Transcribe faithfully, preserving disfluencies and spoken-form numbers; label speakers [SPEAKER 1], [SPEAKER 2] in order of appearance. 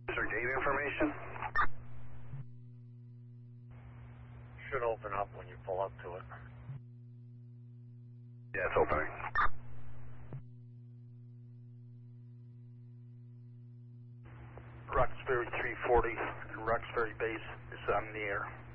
[SPEAKER 1] Is there gate information?
[SPEAKER 2] Should open up when you pull up to it.
[SPEAKER 1] Yeah, it's opening.
[SPEAKER 3] Roxbury three forty and Roxbury base is on the air.